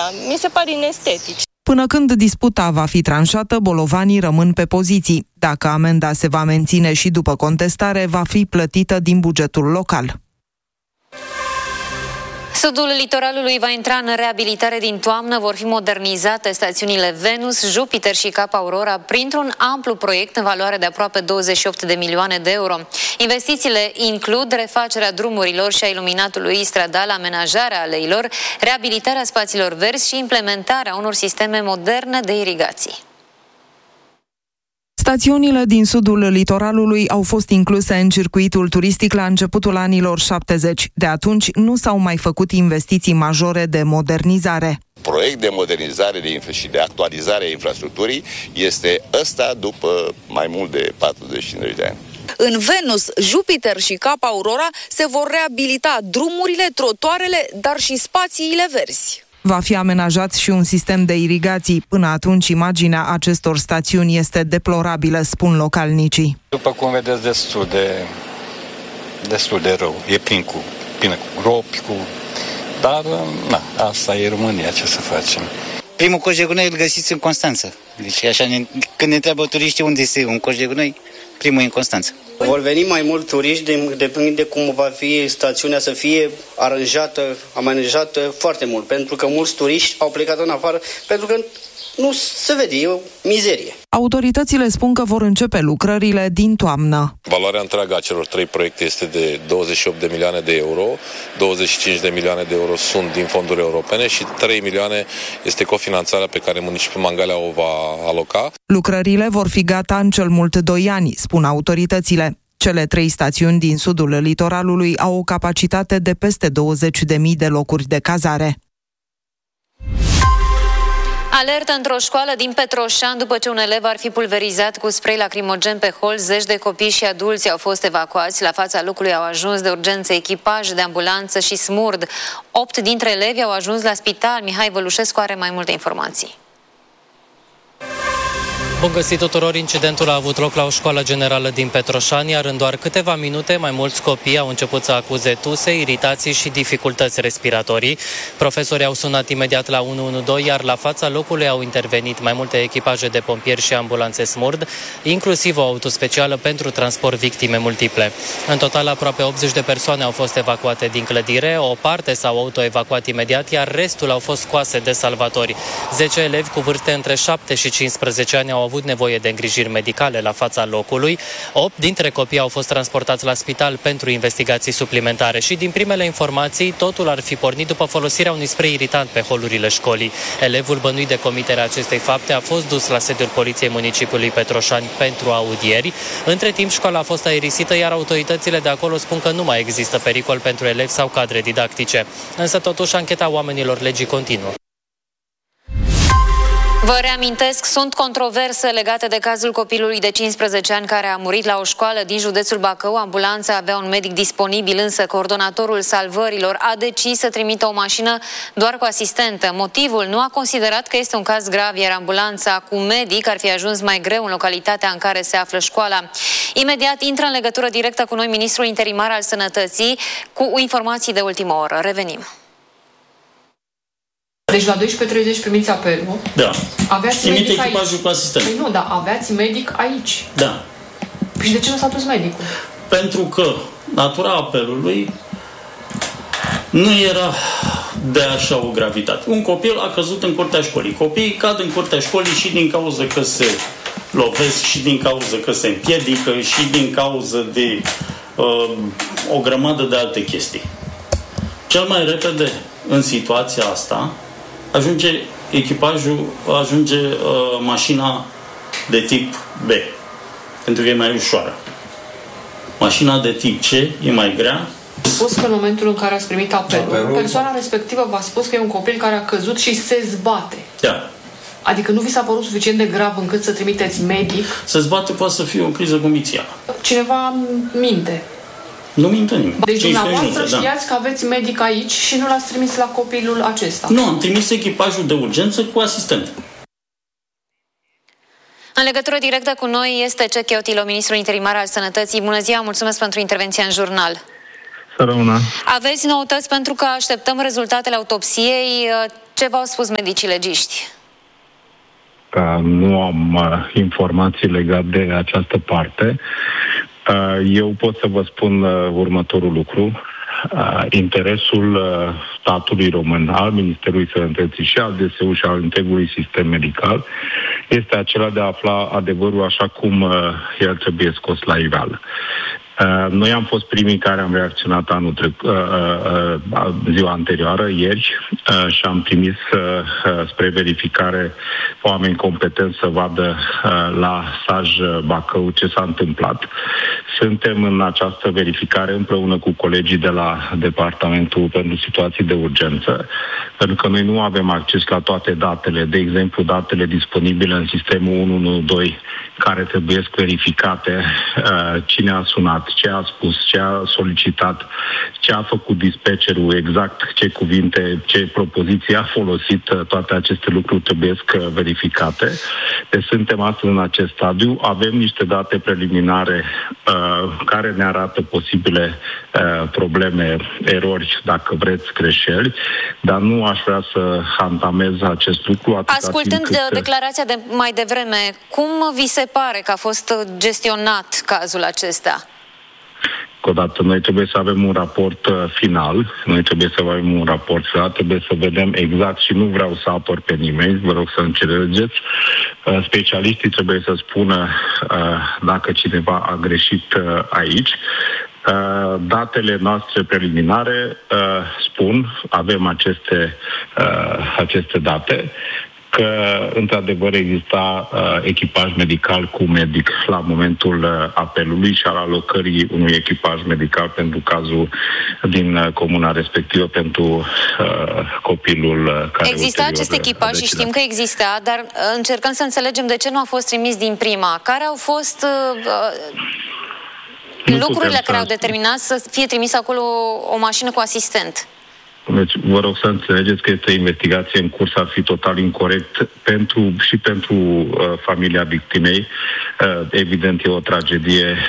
mi se pare inestetic. Până când disputa va fi tranșată, bolovanii rămân pe poziții. Dacă amenda se va menține și după contestare, va fi plătită din bugetul local. Sudul litoralului va intra în reabilitare din toamnă, vor fi modernizate stațiunile Venus, Jupiter și Cap Aurora printr-un amplu proiect în valoare de aproape 28 de milioane de euro. Investițiile includ refacerea drumurilor și a iluminatului stradal, amenajarea aleilor, reabilitarea spațiilor verzi și implementarea unor sisteme moderne de irigații. Stațiunile din sudul litoralului au fost incluse în circuitul turistic la începutul anilor 70. De atunci nu s-au mai făcut investiții majore de modernizare. Proiect de modernizare și de actualizare a infrastructurii este ăsta după mai mult de 40-50 de ani. În Venus, Jupiter și Cap Aurora se vor reabilita drumurile, trotuarele, dar și spațiile verzi. Va fi amenajat și un sistem de irigații. Până atunci, imaginea acestor stațiuni este deplorabilă, spun localnicii. După cum vedeți, destul de rău. E plin cu gropi, dar asta e România, ce să facem. Primul coș de gunoi îl găsiți în Constanța. Deci așa, când ne întreabă turiștii unde este un coș de gunoi, primul e în Constanța. Vor veni mai mulți turiști, depinde de cum va fi stațiunea să fie aranjată, amenajată foarte mult. Pentru că mulți turiști au plecat în afară, pentru că nu se vede, e o mizerie. Autoritățile spun că vor începe lucrările din toamnă. Valoarea întreagă a celor 3 proiecte este de 28 de milioane de euro, 25 de milioane de euro sunt din fonduri europene și 3 milioane este cofinanțarea pe care municipiul Mangalea o va aloca. Lucrările vor fi gata în cel mult 2 ani, spun autoritățile. Cele 3 stațiuni din sudul litoralului au o capacitate de peste 20.000 de locuri de cazare. Alertă într-o școală din Petroșani după ce un elev ar fi pulverizat cu spray lacrimogen pe hol. Zeci de copii și adulți au fost evacuați. La fața locului au ajuns de urgență echipaje de ambulanță și SMURD. 8 dintre elevi au ajuns la spital. Mihai Vălușescu are mai multe informații. Bun găsit tuturor! Incidentul a avut loc la o școală generală din Petroșani, iar în doar câteva minute mai mulți copii au început să acuze tuse, iritații și dificultăți respiratorii. Profesorii au sunat imediat la 112, iar la fața locului au intervenit mai multe echipaje de pompieri și ambulanțe SMURD, inclusiv o auto specială pentru transport victime multiple. În total, aproape 80 de persoane au fost evacuate din clădire, o parte s-au autoevacuat imediat, iar restul au fost scoase de salvatori. 10 elevi cu vârste între 7 și 15 ani au avut nevoie de îngrijiri medicale la fața locului. 8 dintre copii au fost transportați la spital pentru investigații suplimentare și din primele informații, totul ar fi pornit după folosirea unui spray irritant pe holurile școlii. Elevul bănuit de comiterea acestei fapte a fost dus la sediul Poliției Municipiului Petroșani pentru audieri. Între timp, școala a fost aerisită, iar autoritățile de acolo spun că nu mai există pericol pentru elevi sau cadre didactice. Însă, totuși, ancheta oamenilor legii continuă. Vă reamintesc, sunt controverse legate de cazul copilului de 15 ani care a murit la o școală din județul Bacău. Ambulanța avea un medic disponibil, însă coordonatorul salvărilor a decis să trimită o mașină doar cu asistentă. Motivul: nu a considerat că este un caz grav, iar ambulanța cu medic ar fi ajuns mai greu în localitatea în care se află școala. Imediat intră în legătură directă cu noi ministrul interimar al Sănătății cu informații de ultimă oră. Revenim. Deci la 12:30 primiți apelul. Da. Aveați medic aici. Echipajul cu asistent. Păi nu, dar aveați medic aici. Da. Și de ce nu s-a dus medicul? Pentru că natura apelului nu era de așa o gravitate. Un copil a căzut în curtea școlii. Copiii cad în curtea școlii și din cauza că se lovesc, și din cauza că se împiedică, și din cauza de o grămadă de alte chestii. Cel mai repede în situația asta ajunge echipajul, ajunge mașina de tip B, pentru că e mai ușoară. Mașina de tip C e mai grea. A spus că în momentul în care ați primit apelul, persoana respectivă v-a spus că e un copil care a căzut și se zbate. Da. Adică nu vi s-a părut suficient de grav încât să trimiteți medic? Se zbate poate să fie o criză comițială. Cineva minte. Nu minte nimeni. Deci dumneavoastră știați că aveți medic aici și nu l-ați trimis la copilul acesta? Nu, am trimis echipajul de urgență cu asistent. În legătură directă cu noi este Cece Otilo, ministrul interimar al Sănătății. Bună ziua, mulțumesc pentru intervenția în jurnal. Să rămână. Aveți noutăți pentru că așteptăm rezultatele autopsiei. Ce v-au spus medicii legiști? Nu am informații legate de această parte. Eu pot să vă spun următorul lucru. Interesul statului român, al Ministerului Sănătății și al DSU și al întregului sistem medical este acela de a afla adevărul așa cum el trebuie scos la iveală. Noi am fost primii care am reacționat ziua anterioară, ieri, și am trimis spre verificare oameni competenți să vadă la SAJ Bacău ce s-a întâmplat. Suntem în această verificare împreună cu colegii de la Departamentul pentru Situații de Urgență, pentru că noi nu avem acces la toate datele, de exemplu datele disponibile în sistemul 112 care trebuie verificate, cine a sunat, ce a spus, ce a solicitat, ce a făcut dispatcherul, exact ce cuvinte, ce propoziție a folosit, toate aceste lucruri trebuie verificate. Deci suntem astăzi în acest stadiu, avem niște date preliminare care ne arată posibile probleme, erori, dacă vreți, greșeli, dar nu aș vrea să antamez acest lucru. Ascultând declarația de mai devreme, cum vi se pare că a fost gestionat cazul acesta? Odată, noi trebuie să avem un raport final, trebuie să vedem exact și nu vreau să apăr pe nimeni, vă rog să înțelegeți. Specialiștii trebuie să spună dacă cineva a greșit aici. Datele noastre preliminare spun, avem aceste date, că într-adevăr exista echipaj medical cu medic la momentul apelului și al alocării unui echipaj medical pentru cazul din comuna respectivă pentru copilul care exista acest echipaj și știm că exista, dar încercăm să înțelegem de ce nu a fost trimis din prima. Care au fost lucrurile care au determinat să fie trimis acolo o mașină cu asistent? Deci, vă rog să înțelegeți că este o investigație în curs, ar fi total incorect pentru familia victimei. Evident, e o tragedie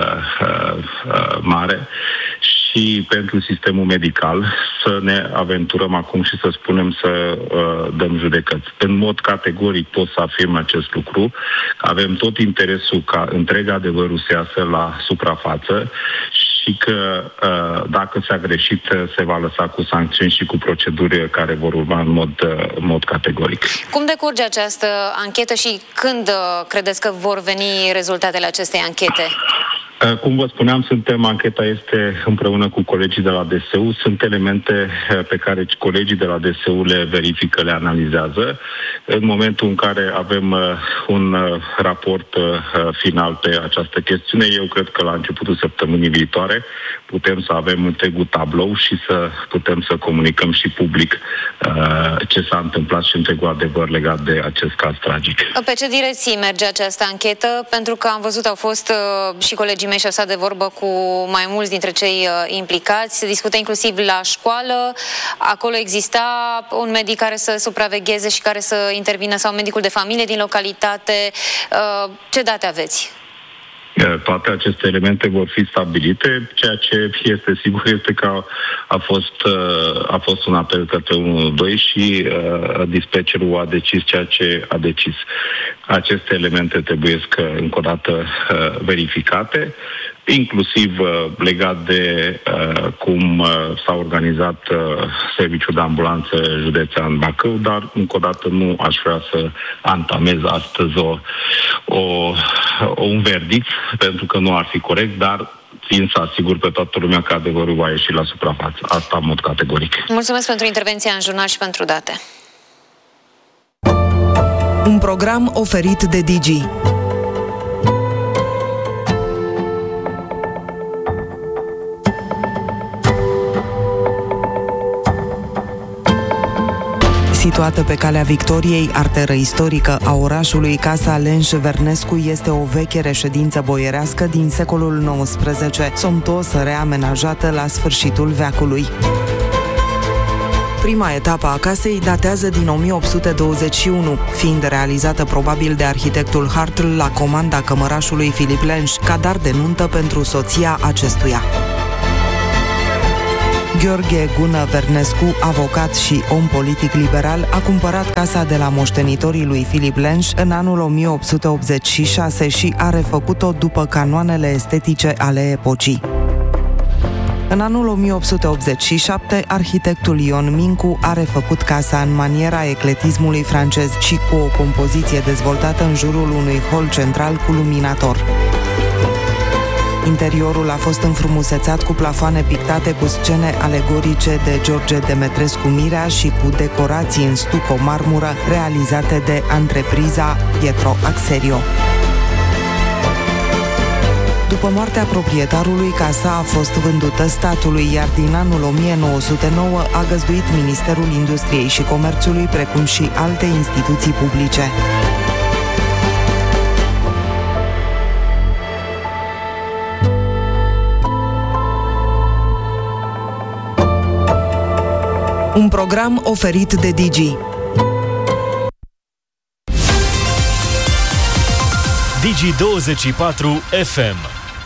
mare și pentru sistemul medical să ne aventurăm acum și să spunem să dăm judecăți. În mod categoric pot să afirm acest lucru. Avem tot interesul ca întreg adevărul să iasă la suprafață și că dacă s-a greșit, se va lăsa cu sancțiuni și cu proceduri care vor urma în mod categoric. Cum decurge această anchetă și când credeți că vor veni rezultatele acestei anchete? Cum vă spuneam, ancheta este împreună cu colegii de la DSU. Sunt elemente pe care colegii de la DSU le verifică, le analizează. În momentul în care avem un raport final pe această chestiune, eu cred că la începutul săptămânii viitoare putem să avem întregul tablou și să putem să comunicăm și public ce s-a întâmplat și întregul adevăr legat de acest caz tragic. Pe ce direcții merge această anchetă? Pentru că am văzut, au fost și colegii mei și au stat de vorbă cu mai mulți dintre cei implicați. Se discută inclusiv la școală. Acolo exista un medic care să supravegheze și care să intervină sau medicul de familie din localitate. Ce date aveți? Toate aceste elemente vor fi stabilite. Ceea ce este sigur este că a fost un apel către 112 și dispatcherul a decis ceea ce a decis. Aceste elemente trebuie încă o dată verificate, inclusiv legat de cum s-a organizat serviciul de ambulanță județean Bacău, dar încă o dată nu aș vrea să antamez astăzi un verdict, pentru că nu ar fi corect, dar țin să asigur pe toată lumea că adevărul va ieși la suprafață. Asta în mod categoric. Mulțumesc pentru intervenția în jurnal și pentru date. Un program oferit de Digi. Situată pe Calea Victoriei, arteră istorică a orașului, Casa Lenș-Vernescu este o veche reședință boierească din secolul XIX, somptuos reamenajată la sfârșitul veacului. Prima etapă a casei datează din 1821, fiind realizată probabil de arhitectul Hartl la comanda cămărașului Filip Lenș, ca dar de nuntă pentru soția acestuia. Gheorghe Gună Vernescu, avocat și om politic liberal, a cumpărat casa de la moștenitorii lui Philip Lenș în anul 1886 și a refăcut-o după canoanele estetice ale epocii. În anul 1887, arhitectul Ion Mincu a refăcut casa în maniera ecletismului francez și cu o compoziție dezvoltată în jurul unui hol central cu luminator. Interiorul a fost înfrumusețat cu plafoane pictate cu scene alegorice de George Demetrescu Mirea și cu decorații în stuco-marmură realizate de întrepriza Pietro Axerio. După moartea proprietarului, casa a fost vândută statului, iar din anul 1909 a găzduit Ministerul Industriei și Comerțului, precum și alte instituții publice. Un program oferit de Digi. Digi24 FM.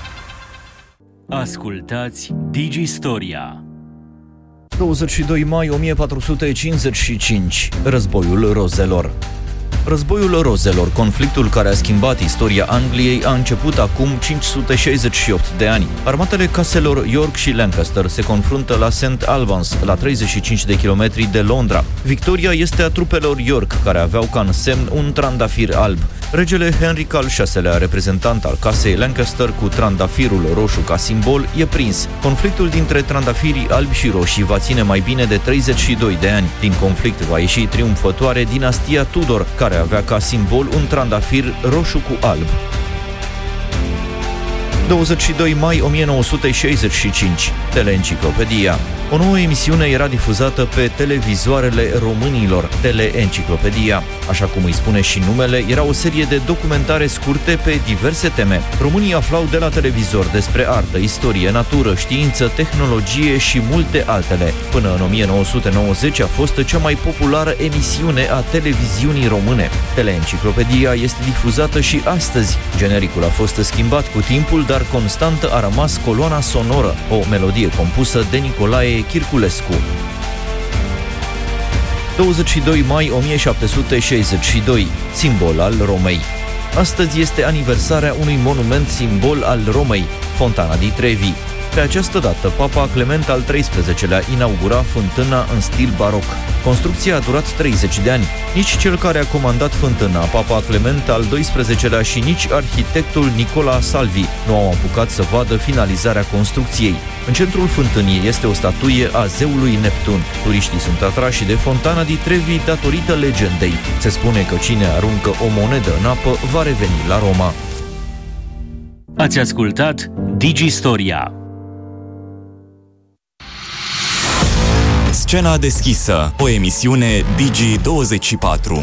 Ascultați Digi-Storia. 22 mai 1455. Războiul Rozelor. Războiul Rozelor, conflictul care a schimbat istoria Angliei, a început acum 568 de ani. Armatele caselor York și Lancaster se confruntă la St. Albans, la 35 de kilometri de Londra. Victoria este a trupelor York, care aveau ca însemn un trandafir alb. Regele Henry al VI-lea, reprezentant al casei Lancaster cu trandafirul roșu ca simbol, e prins. Conflictul dintre trandafirii albi și roșii va ține mai bine de 32 de ani. Din conflict va ieși triumfătoare dinastia Tudor, care avea ca simbol un trandafir roșu cu alb. 22 mai 1965. Teleenciclopedia. O nouă emisiune era difuzată pe televizoarele românilor, Teleenciclopedia. Așa cum îi spune și numele, era o serie de documentare scurte pe diverse teme. Românii aflau de la televizor despre artă, istorie, natură, știință, tehnologie și multe altele. Până în 1990 a fost cea mai populară emisiune a televiziunii române. Teleenciclopedia este difuzată și astăzi. Genericul a fost schimbat cu timpul, dar constantă a rămas coloana sonoră, o melodie compusă de Nicolae Chirculescu. 22 mai 1762, simbol al Romei. Astăzi este aniversarea unui monument simbol al Romei, Fontana di Trevi. Pe această dată, Papa Clement al XIII-lea inaugura fântâna în stil baroc. Construcția a durat 30 de ani. Nici cel care a comandat fântâna, Papa Clement al XII-lea, și nici arhitectul Nicola Salvi nu au apucat să vadă finalizarea construcției. În centrul fântânii este o statuie a zeului Neptun. Turiștii sunt atrași de Fontana di Trevi datorită legendei. Se spune că cine aruncă o monedă în apă va reveni la Roma. Ați ascultat Digi-Storia. Scena deschisă, o emisiune Digi24.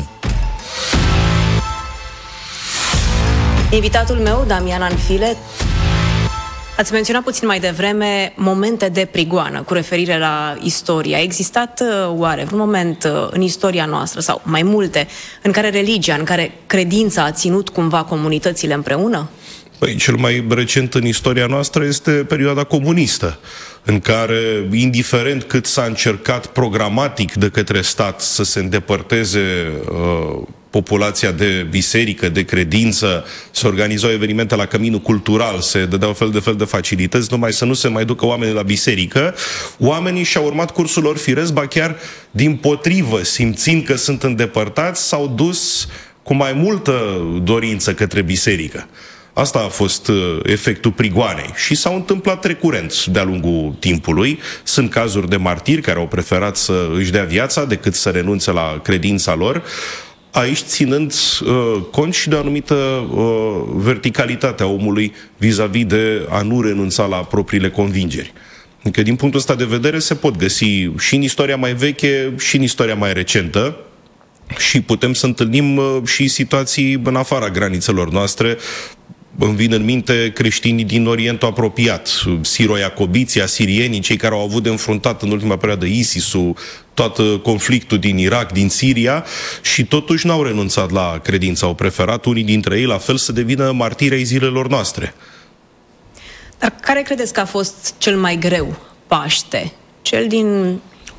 Invitatul meu, Damian Anfile, ați menționat puțin mai devreme momente de prigoană cu referire la istorie. A existat oare un moment în istoria noastră, sau mai multe, în care religia, în care credința a ținut cumva comunitățile împreună? Păi, cel mai recent în istoria noastră este perioada comunistă, în care, indiferent cât s-a încercat programatic de către stat să se îndepărteze populația de biserică, de credință, se organizau evenimente la căminul cultural, se dădeau fel de facilități, numai să nu se mai ducă oamenii la biserică, oamenii și-au urmat cursul lor firesc, ba chiar dimpotrivă, simțind că sunt îndepărtați, s-au dus cu mai multă dorință către biserică. Asta a fost efectul prigoanei și s-au întâmplat recurent de-a lungul timpului. Sunt cazuri de martiri care au preferat să își dea viața decât să renunțe la credința lor, aici ținând cont și de o anumită verticalitate a omului vis-a-vis de a nu renunța la propriile convingeri. Adică, din punctul ăsta de vedere, se pot găsi și în istoria mai veche și în istoria mai recentă. Și putem să întâlnim și situații în afara granițelor noastre. Îmi vin în minte creștinii din Orientul apropiat, siro-iacobiții, asirienii, cei care au avut de înfruntat în ultima perioadă ISIS-ul, tot conflictul din Irak, din Siria, și totuși n-au renunțat la credință. Au preferat unii dintre ei, la fel, să devină martiri ai zilelor noastre. Dar care credeți că a fost cel mai greu Paște cel din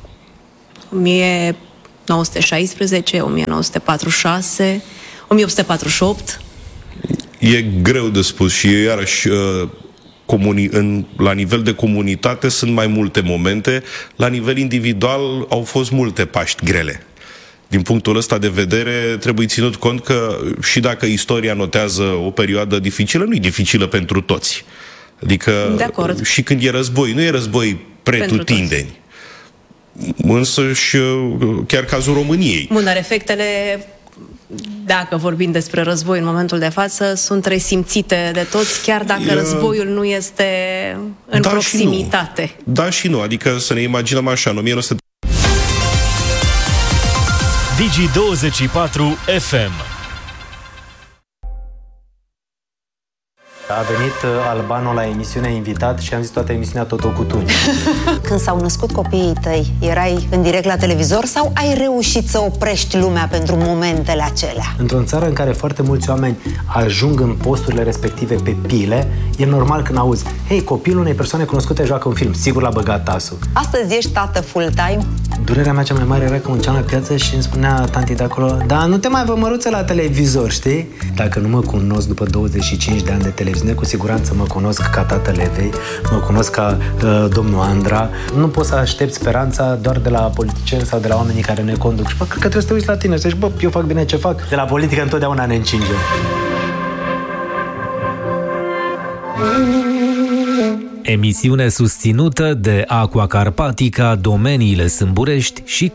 1916, 1946, 1848. E greu de spus și iarăși la nivel de comunitate sunt mai multe momente, la nivel individual au fost multe Paști grele. Din punctul ăsta de vedere, trebuie ținut cont că și dacă istoria notează o perioadă dificilă, nu e dificilă pentru toți. Adică și când e război, nu e război pretutindeni. Însă și chiar cazul României. Bun, dar efectele, dacă vorbim despre război în momentul de față, sunt resimțite de toți, chiar dacă războiul nu este în proximitate. Și nu. Da și nu, adică să ne imaginăm așa, în 1900... Digi24 FM. A venit Albano la emisiune invitat și am zis toată emisiunea Totocutuni. Când s-au născut copiii tăi, erai în direct la televizor sau ai reușit să oprești lumea pentru momentele acelea? Într-o țară în care foarte mulți oameni ajung în posturile respective pe pile, e normal când auzi, hei, copilul unei persoane cunoscute joacă un film, sigur l-a băgat tasul. Astăzi ești tată full-time? Durerea mea cea mai mare era că mergeam la piață și îmi spunea tanti de acolo, dar nu te mai văd măruță la televizor, știi? Dacă nu mă cunosc după 25 de ani de televiziune, cu siguranță mă cunosc ca tatăl Evei, mă cunosc ca domnul Andra. Nu poți să aștepți speranța doar de la politicieni sau de la oamenii care ne conduc. Și cred că trebuie să te uiți la tine, să zici, eu fac bine ce fac. De la politică întotdeauna ne încingem. Emisiune susținută de Aqua Carpatica, Domeniile Sâmburești și